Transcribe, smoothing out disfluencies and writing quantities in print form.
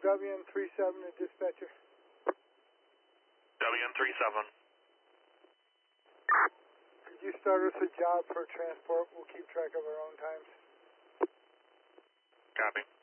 WN37 to dispatcher. WN37. Could you start us a job for transport? We'll keep track of our own times. Copy.